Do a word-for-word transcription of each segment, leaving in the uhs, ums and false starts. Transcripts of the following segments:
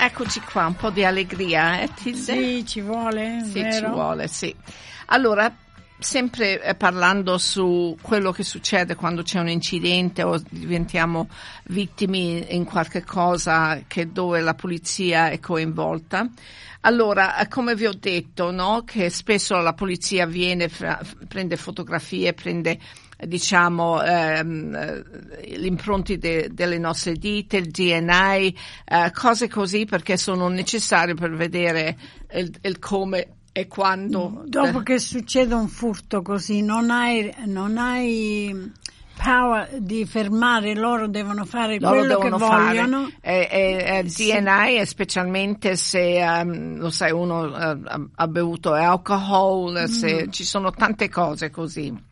eccoci qua, un po' di allegria, eh, Tilde? Sì, ci vuole, Sì, vero? ci vuole, sì. Allora, sempre eh, parlando su quello che succede quando c'è un incidente o diventiamo vittime in qualche cosa che dove la polizia è coinvolta. Allora, eh, come vi ho detto, no, che spesso la polizia viene, fra, prende fotografie, prende diciamo ehm, gli impronti de, delle nostre dita, il D N I, eh, cose così perché sono necessarie per vedere il, il come e quando. Dopo che succede un furto così, non hai, non hai power di fermare, loro devono fare loro quello devono che fare. vogliono. E, e, e Sì. D N I, e specialmente se um, lo sai, uno uh, ha bevuto alcohol, mm. se ci sono tante cose così.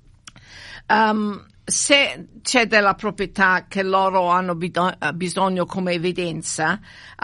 Um, se c'è della proprietà che loro hanno bisogno come evidenza,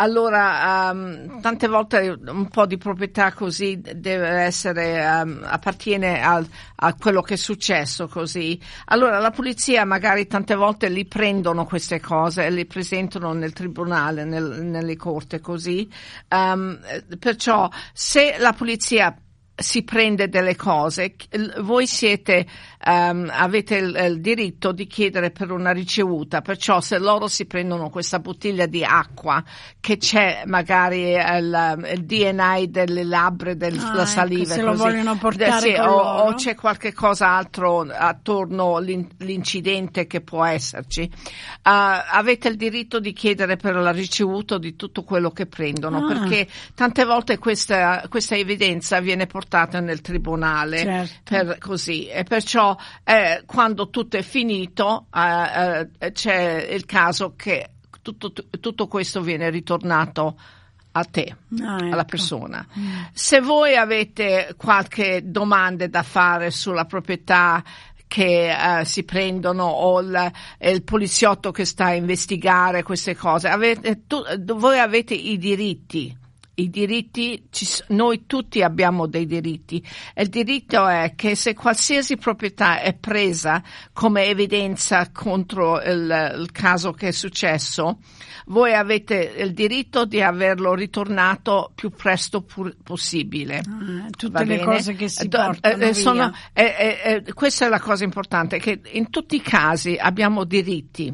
allora um, tante volte un po' di proprietà così deve essere um, appartiene al, a quello che è successo così. Allora la polizia magari tante volte li prendono queste cose e li presentano nel tribunale, nel, nelle corte così. Um, perciò se la polizia si prende delle cose, voi siete um, avete il, il diritto di chiedere per una ricevuta, perciò se loro si prendono questa bottiglia di acqua che c'è magari il, il D N I delle labbra, della ah, saliva, ecco, se così, lo vogliono portare sì, con o, loro. o c'è qualche cosa altro attorno all'incidente che può esserci, uh, avete il diritto di chiedere per la ricevuta di tutto quello che prendono, ah. perché tante volte questa, questa evidenza viene portata nel tribunale, certo. per così, e perciò eh, quando tutto è finito eh, eh, c'è il caso che tutto, tutto questo viene ritornato a te, ah, ecco. alla persona. Mm. Se voi avete qualche domande da fare sulla proprietà che uh, si prendono o il, il poliziotto che sta a investigare queste cose, avete, tu, voi avete i diritti. I diritti, ci, noi tutti abbiamo dei diritti, e il diritto è che se qualsiasi proprietà è presa come evidenza contro il, il caso che è successo, voi avete il diritto di averlo ritornato più presto pur, possibile. Ah, tutte le cose che si Do, portano eh, sono, via. Eh, eh, eh, questa è la cosa importante, che in tutti i casi abbiamo diritti.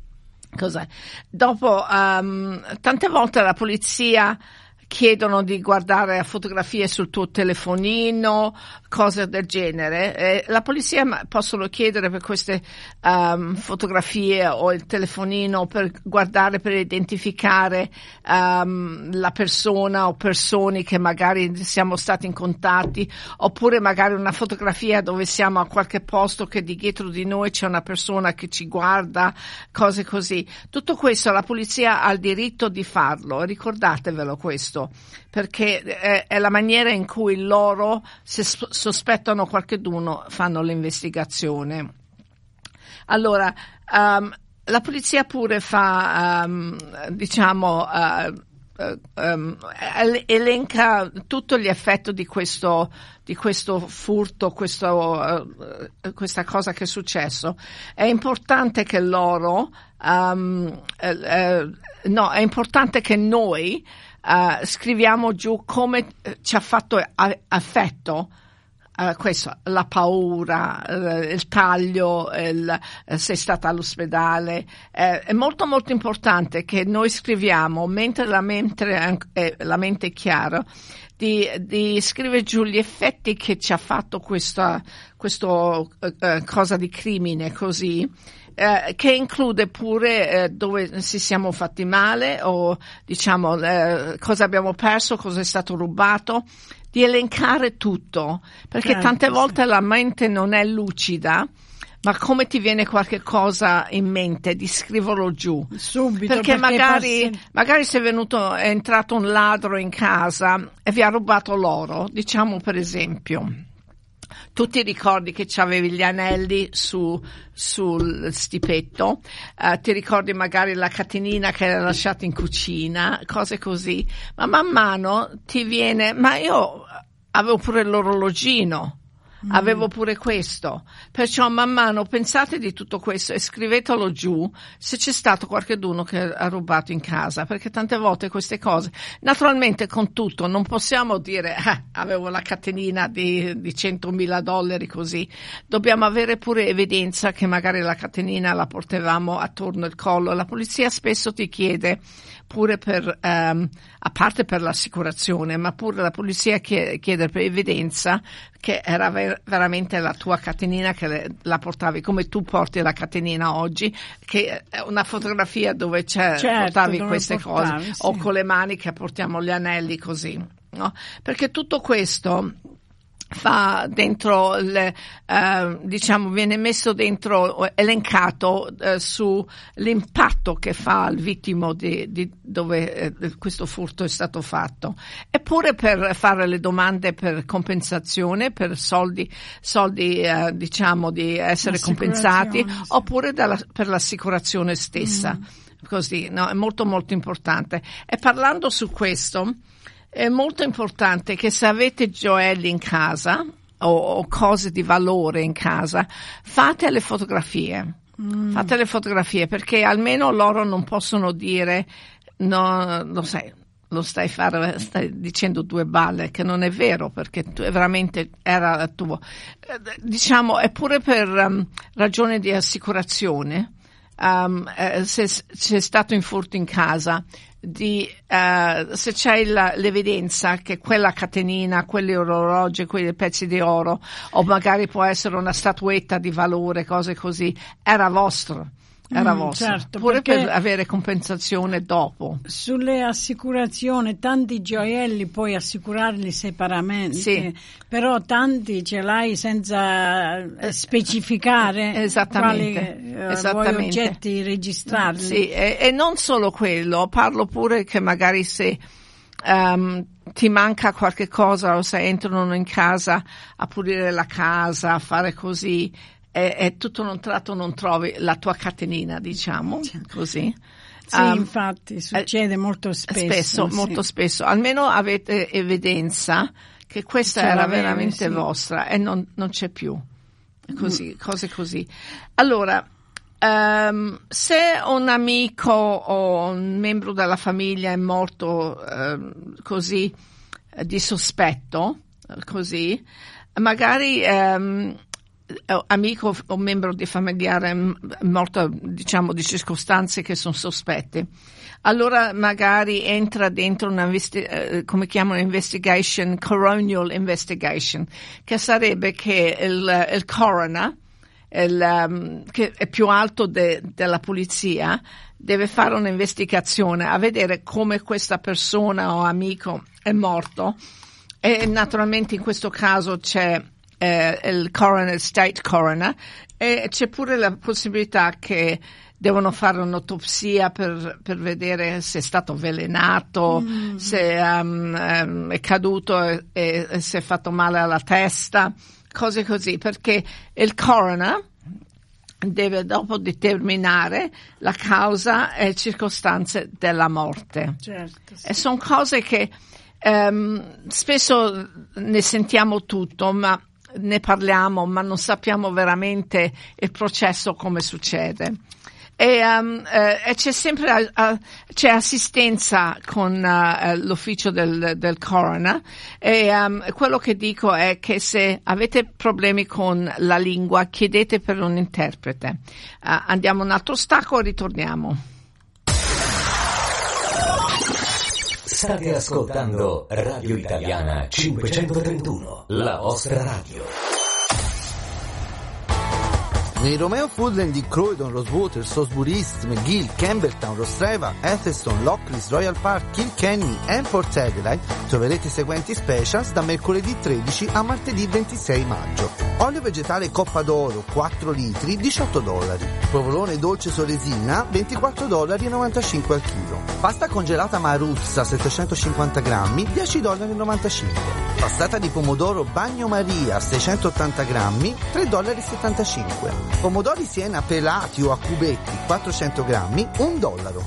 Cos'è? Dopo, um, tante volte la polizia chiedono di guardare fotografie sul tuo telefonino, cose del genere. Eh, la polizia possono chiedere per queste um, fotografie o il telefonino per guardare, per identificare um, la persona o persone che magari siamo stati in contatti, oppure magari una fotografia dove siamo a qualche posto che di dietro di noi c'è una persona che ci guarda, cose così. Tutto questo la polizia ha il diritto di farlo, ricordatevelo questo, perché è, è la maniera in cui loro, se sospettano qualcuno, fanno l'investigazione. Allora, um, la polizia pure fa, um, diciamo, uh, uh, um, elenca tutto gli effetti di questo, di questo furto, questo, uh, questa cosa che è successo. È importante che loro, um, uh, uh, no, è importante che noi Uh, scriviamo giù come ci ha fatto affetto uh, questo, la paura, uh, il taglio, il, uh, sei stata all'ospedale. Uh, è molto molto importante che noi scriviamo, mentre la mente, eh, la mente è chiara, di, di scrivere giù gli effetti che ci ha fatto questa questo, uh, cosa di crimine così. Eh, che include pure eh, dove ci siamo fatti male o diciamo eh, cosa abbiamo perso, cosa è stato rubato, di elencare tutto, perché certo, tante sì. volte la mente non è lucida, ma come ti viene qualche cosa in mente, di scriverlo giù subito, perché, perché magari, passi... magari se è venuto, è entrato un ladro in casa e vi ha rubato l'oro, diciamo per esempio. Tu ti ricordi che c'avevi gli anelli su, sul stipetto, uh, ti ricordi magari la catenina che era lasciata in cucina, cose così, ma man mano ti viene, ma io avevo pure l'orologino, Mm. Avevo pure questo, perciò man mano pensate di tutto questo e scrivetelo giù se c'è stato qualcuno che ha rubato in casa, perché tante volte queste cose, naturalmente con tutto non possiamo dire eh, avevo la catenina di, di centomila dollari così, dobbiamo avere pure evidenza che magari la catenina la portavamo attorno al collo. La polizia spesso ti chiede pure per, um, a parte per l'assicurazione, ma pure la polizia chiede per evidenza che era ver- veramente la tua catenina che le, la portavi, come tu porti la catenina oggi, che è una fotografia dove c'è, certo, portavi dove queste portavi, cose, sì. O con le mani che portiamo gli anelli così, no? Perché tutto questo fa dentro il, eh, diciamo viene messo dentro, elencato eh, su l'impatto che fa al vittimo di, di dove eh, questo furto è stato fatto, eppure per fare le domande per compensazione, per soldi soldi eh, diciamo di essere compensati, sì. oppure dalla, per l'assicurazione stessa. Mm. Così, no? È molto molto importante. E parlando su questo, è molto importante che se avete gioielli in casa o, o cose di valore in casa, fate le fotografie. Mm. Fate le fotografie, perché almeno loro non possono dire no, lo sai, lo stai fare, stai dicendo due balle, che non è vero, perché tu, veramente era tuo. Diciamo, è pure per um, ragioni di assicurazione. Um, eh, se c'è stato un furto in casa, di uh, se c'è la, l'evidenza che quella catenina, quegli orologi, quei pezzi di oro, o magari può essere una statuetta di valore, cose così, era vostro. Era mm, vostro, certo, pure per avere compensazione dopo. Sulle assicurazioni tanti gioielli puoi assicurarli separatamente, sì. Però tanti ce l'hai senza specificare esattamente, quali esattamente. Vuoi oggetti registrarli. Sì, e, e non solo quello, parlo pure che magari se um, ti manca qualche cosa o se entrano in casa a pulire la casa, a fare così, e, e tutto un tratto non trovi la tua catenina, diciamo, così. Sì, um, infatti, succede eh, molto spesso. Spesso, sì. Molto spesso. Almeno avete evidenza che questa era avere, veramente sì. vostra e non, non c'è più. Così, mm. cose così. Allora, um, se un amico o un membro della famiglia è morto um, così, di sospetto, così, magari... Um, amico o membro di familiare morto, diciamo, di circostanze che sono sospette, allora magari entra dentro una uh, come chiamano investigation, coronial investigation, che sarebbe che il, il coroner, il, um, che è più alto de, della polizia, deve fare un'investigazione a vedere come questa persona o amico è morto, e naturalmente in questo caso c'è Eh, il coroner, il state coroner, e c'è pure la possibilità che devono fare un'autopsia per, per vedere se è stato avvelenato, mm. se um, um, è caduto e, e si è fatto male alla testa, cose così, perché il coroner deve dopo determinare la causa e circostanze della morte. Certo, sì. E sono cose che um, spesso ne sentiamo tutto, ma ne parliamo, ma non sappiamo veramente il processo come succede. E, um, eh, e c'è sempre uh, c'è assistenza con uh, l'ufficio del, del coroner, e um, quello che dico è che se avete problemi con la lingua, chiedete per un interprete. Uh, andiamo un altro stacco e ritorniamo. State ascoltando Radio Italiana cinquecentotrentuno, la vostra radio. Nei Romeo Foodland di Croydon, Rosewater, Salisbury East, McGill, Campbelltown, Rostreva, Eccleston, Lockleys, Royal Park, Kilkenny e Port Adelaide troverete i seguenti specials da mercoledì tredici a martedì ventisei maggio. Olio vegetale Coppa d'Oro quattro litri, diciotto dollari. Provolone dolce Soresina, ventiquattro dollari e novantacinque al chilo. Pasta congelata Maruzza settecentocinquanta grammi, dieci dollari e novantacinque. Passata di pomodoro Bagnomaria seicentottanta grammi, tre dollari e settantacinque. Pomodori Siena pelati o a cubetti quattrocento grammi, un dollaro.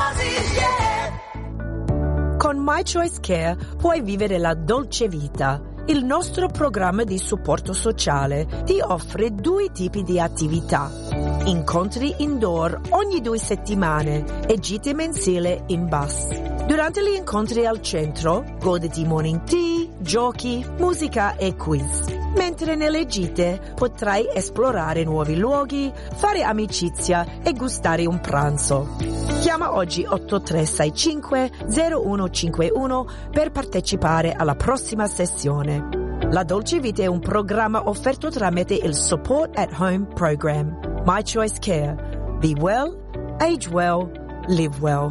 Con My Choice Care puoi vivere la dolce vita. Il nostro programma di supporto sociale ti offre due tipi di attività. Incontri indoor ogni due settimane e gite mensili in bus. Durante gli incontri al centro, goditi morning tea, giochi, musica e quiz. Mentre nelle gite potrai esplorare nuovi luoghi, fare amicizia e gustare un pranzo. Chiama oggi otto tre sei cinque zero uno cinque uno per partecipare alla prossima sessione. La Dolce Vita è un programma offerto tramite il Support at Home Program. My Choice Care. Be well, age well, live well.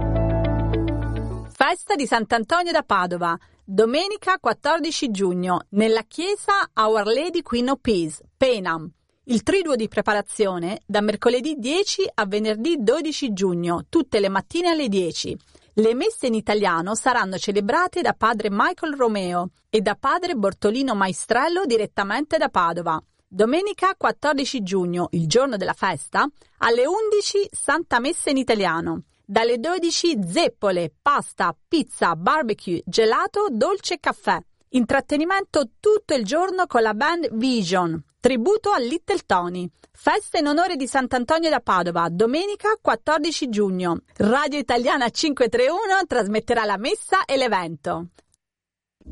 Festa di Sant'Antonio da Padova, domenica quattordici giugno, nella chiesa Our Lady Queen of Peace, Penam. Il triduo di preparazione da mercoledì dieci a venerdì dodici giugno, tutte le mattine alle dieci. Le messe in italiano saranno celebrate da padre Michael Romeo e da padre Bortolino Maestrello direttamente da Padova. Domenica quattordici giugno, il giorno della festa, alle undici Santa Messa in italiano. Dalle dodici zeppole, pasta, pizza, barbecue, gelato, dolce e caffè. Intrattenimento tutto il giorno con la band Vision. Tributo a Little Tony. Festa in onore di Sant'Antonio da Padova, domenica quattordici giugno. Radio Italiana cinquecentotrentuno trasmetterà la messa e l'evento.